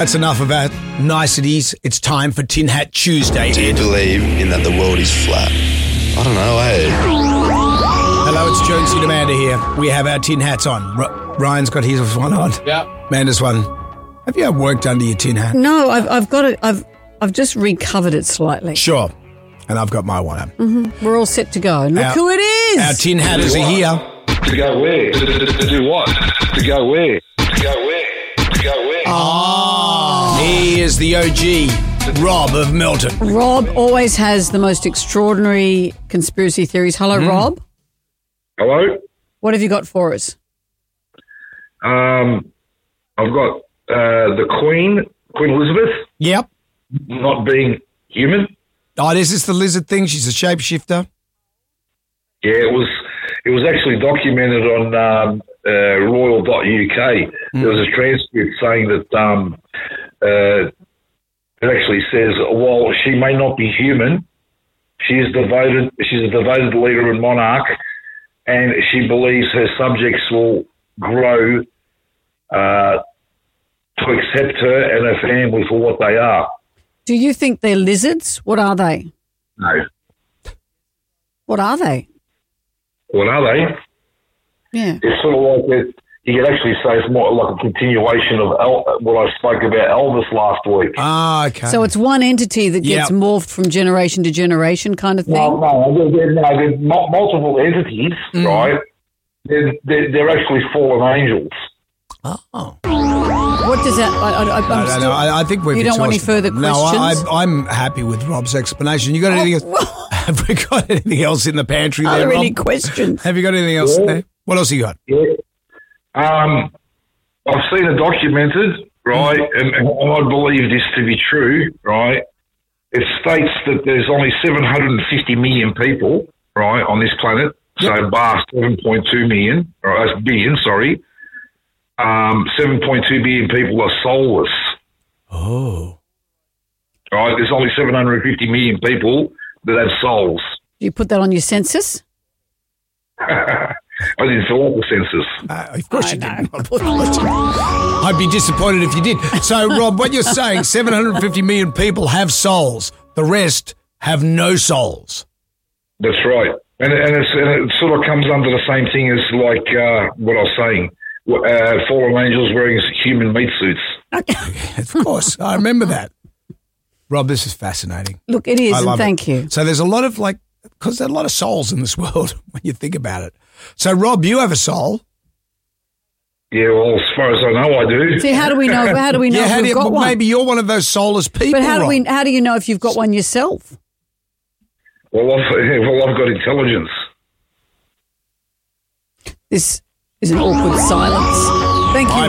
That's enough about niceties. It's time for Tin Hat Tuesday. Do you believe in that the world is flat? I don't know, Hello, it's Jonesy and Amanda here. We have our tin hats on. Ryan's got his one on. Yeah. Amanda's one. Have you had work done to your tin hat? No, I've got it. I've just recovered it slightly. Sure. And I've got my one up. Mm-hmm. We're all set to go. Look who it is. Our tin hatters are here. To go where? To do what? To go where? To go where? To go where? Oh. He is the OG, Rob of Melton. Rob always has the most extraordinary conspiracy theories. Hello, Rob. Hello? What have you got for us? I've got the Queen Elizabeth, Yep. not being human. Oh, is this the lizard thing? She's a shapeshifter? Yeah, it was actually documented on royal.uk. There was a transcript saying that it actually says, while she may not be human, she's a devoted leader and monarch, and she believes her subjects will grow to accept her and her family for what they are. Do you think they're lizards? What are they? No. What are they? What are they? Yeah. It's sort of like you could actually say it's more like a continuation of what I spoke about Elvis last week. Ah, okay. So it's one entity that gets morphed from generation to generation kind of thing? No, they're multiple entities, right? They're actually fallen angels. Oh. What does that... I think we've You don't want any exhausted further them. questions? No, I'm happy with Rob's explanation. You got anything else? Have we got anything else in the pantry Are there, there Rob? any questions? Have you got anything else there? What else you got? Yeah. I've seen it documented, right, and I believe this to be true, right? It states that there's only 750 million people, right, on this planet, so bar 7.2 million, or that's billion, sorry. 7.2 billion people are soulless. Oh. Right, there's only 750 million people that have souls. Do you put that on your census? I didn't fill out the census. Of course you didn't. I'd be disappointed if you did. So, Rob, what you're saying, 750 million people have souls. The rest have no souls. That's right. And it sort of comes under the same thing as like what I was saying. Fallen angels wearing human meat suits. Of course. I remember that. Rob, this is fascinating. Look, it is, and thank you. So there's a lot of because there's a lot of souls in this world when you think about it. So, Rob, you have a soul. Yeah, well, as far as I know, I do. See, how do we know? How do we know if we've got one? Maybe you're one of those soulless people. But how Rob. do you know if you've got one yourself? Well, I've got intelligence. This is an awkward silence. Thank you.